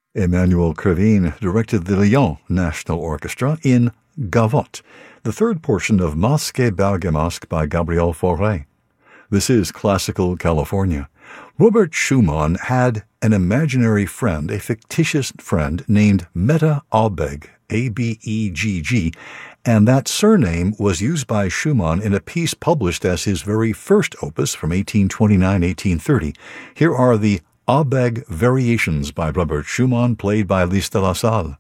Emmanuel Krivine directed the Lyon National Orchestra in Gavotte, the third portion of Masque Bergamasque by Gabriel Fauré. This is Classical California. Robert Schumann had an imaginary friend, a fictitious friend named Meta Abegg, A-B-E-G-G, and that surname was used by Schumann in a piece published as his very first opus from 1829-1830. Here are the Abegg Variations by Robert Schumann, played by Liszt de la Salle.